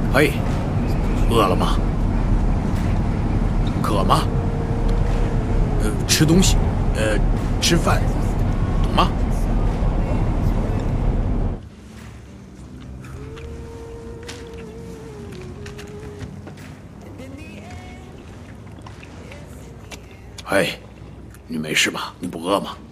嘿，饿了吗？渴吗？吃东西，吃饭，懂吗？嘿，你没事吧？你不饿吗？